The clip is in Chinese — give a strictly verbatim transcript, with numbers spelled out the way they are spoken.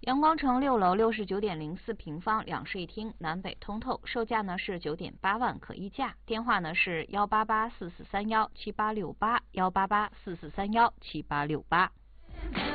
阳光城六楼六十九点零四平方，两室一厅，南北通透，售价呢是九点八万，可议价。电话呢是幺八八四四三幺七八六八，幺八八四四三幺七八六八。